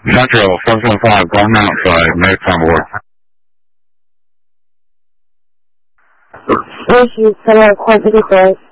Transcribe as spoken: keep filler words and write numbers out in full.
Central, seven seven five, going outside, make time work. Issue, Center, Quantity Place.